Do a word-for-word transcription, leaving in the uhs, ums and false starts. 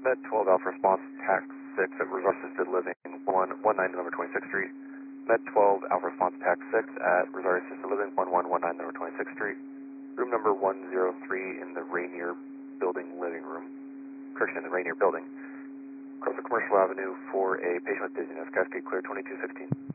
Med twelve Alpha Response Tac six at Resort Assisted Living one one nine November twenty-sixth Street. Med twelve Alpha Response Tac six at Resort Assisted Living one one one nine November twenty-sixth Street. Room number one zero three in the Rainier Building living room. Correction, in the Rainier Building. Across the Commercial Avenue for a patient with dizziness. Cascade clear twenty-two sixteen.